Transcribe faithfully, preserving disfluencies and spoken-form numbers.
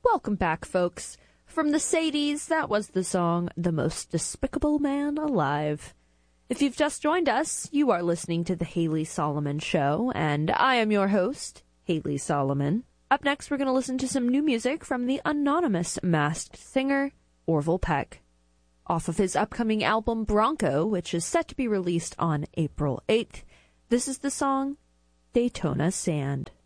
Welcome back, folks. From the Sadies, that was the song The Most Despicable Man Alive. If you've just joined us, you are listening to The Haley Solomon Show, and I am your host, Haley Solomon. Up next, we're going to listen to some new music from the anonymous masked singer, Orville Peck. Off of his upcoming album, Bronco, which is set to be released on April eighth, this is the song, Daytona Sand.